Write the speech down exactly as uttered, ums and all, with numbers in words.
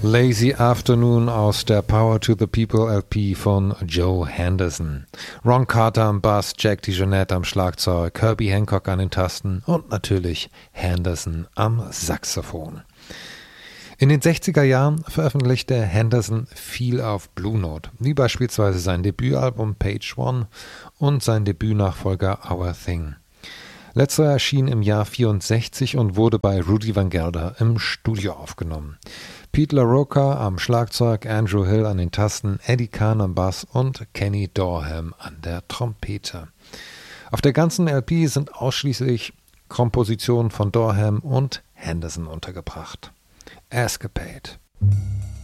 Lazy Afternoon aus der Power to the People L P von Joe Henderson. Ron Carter am Bass, Jack DeJohnette am Schlagzeug, Herbie Hancock an den Tasten und natürlich Henderson am Saxophon. In den sechziger Jahren veröffentlichte Henderson viel auf Blue Note, wie beispielsweise sein Debütalbum Page One und sein Debütnachfolger Our Thing. Letzterer erschien im Jahr vierundsechzig und wurde bei Rudy Van Gelder im Studio aufgenommen. Pete LaRocca am Schlagzeug, Andrew Hill an den Tasten, Eddie Kahn am Bass und Kenny Dorham an der Trompete. Auf der ganzen L P sind ausschließlich Kompositionen von Dorham und Henderson untergebracht. Escapade.